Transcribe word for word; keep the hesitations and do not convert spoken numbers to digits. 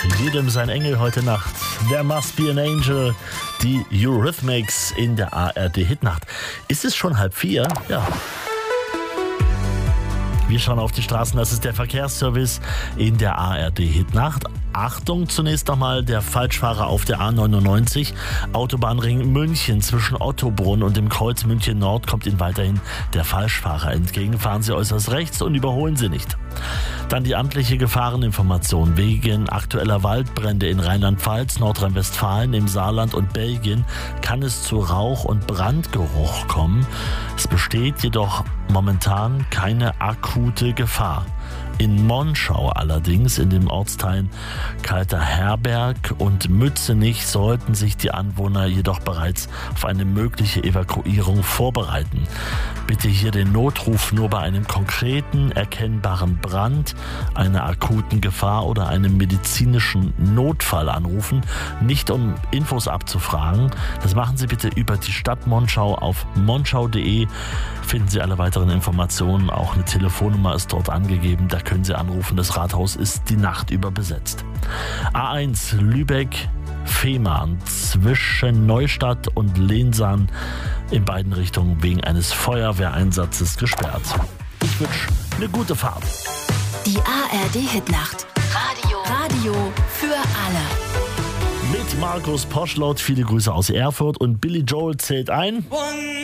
Jedem sein Engel heute Nacht. There Must Be an Angel. Die Eurythmics in der A R D-Hitnacht. Ist es schon halb vier? Ja. Wir schauen auf die Straßen, das ist der Verkehrsservice in der A R D-Hitnacht. Achtung, zunächst nochmal der Falschfahrer auf der A neunundneunzig, Autobahnring München zwischen Ottobrunn und dem Kreuz München Nord kommt Ihnen weiterhin der Falschfahrer entgegen. Fahren Sie äußerst rechts und überholen Sie nicht. Dann die amtliche Gefahreninformation wegen aktueller Waldbrände in Rheinland-Pfalz, Nordrhein-Westfalen, im Saarland und Belgien kann es zu Rauch- und Brandgeruch kommen. Es besteht jedoch momentan keine akute Gefahr. In Monschau allerdings, in den Ortsteilen Kalter Herberg und Mützenich, sollten sich die Anwohner jedoch bereits auf eine mögliche Evakuierung vorbereiten. Bitte hier den Notruf nur bei einem konkreten, erkennbaren Brand, einer akuten Gefahr oder einem medizinischen Notfall anrufen, nicht um Infos abzufragen. Das machen Sie bitte über die Stadt Monschau auf monschau punkt de. Finden Sie alle weiteren Informationen, auch eine Telefonnummer ist dort angegeben, da können Sie anrufen. Das Rathaus ist die Nacht über besetzt. A eins Lübeck Fehmarn zwischen Neustadt und Lehnsaan in beiden Richtungen wegen eines Feuerwehreinsatzes gesperrt. Ich wünsche eine gute Fahrt. Die A R D-Hitnacht. Radio. Radio für alle. Mit Markus Poschlot, viele Grüße aus Erfurt und Billy Joel zählt ein.